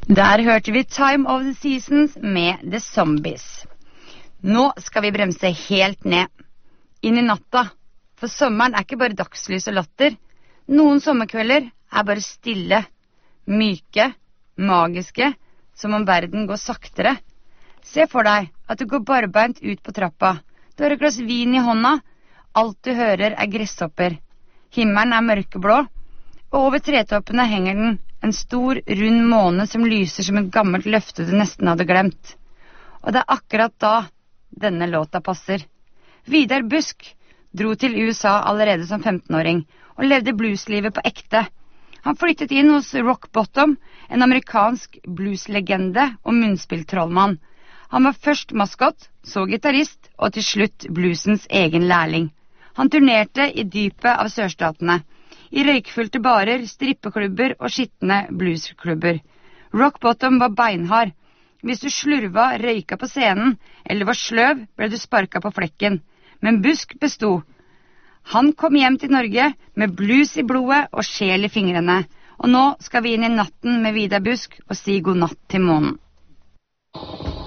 Der hørte vi Time of the Seasons med The Zombies. Nå skal vi bremse helt ned, inn i natta, for sommeren ikke bare dagslys og latter. Noen sommerkvelder bare stille, myke, magiske, som om verden går saktere. Se for deg at du går barbeint ut på trappa, du har et glass vin i hånda, alt du hører gresshopper. Himmelen mørkeblå, og over tretoppene henger den, en stor, rund måne som lyser som et gammelt løfte du nesten hadde glemt. Og det akkurat da denne låta passer. Vidar Busk dro til USA allerede som 15-åring og levde blueslivet på ekte. Han flyttet inn hos Rock Bottom, en amerikansk blueslegende og munnspilltrollmann. Han var først maskot, så gitarist og til slutt bluesens egen lærling. Han turnerte i dypet av sørstatene, i røykfylte barer, strippeklubber og skittende bluesklubber. Rock Bottom var beinhard. Hvis du slurva, røyka på scenen, eller var sløv, ble du sparka på flekken. Men Busk bestod. Han kom hjem til Norge med blues i blodet og sjel i fingrene. Og nå skal vi inn i natten med Vidar Busk og si god natt til månen.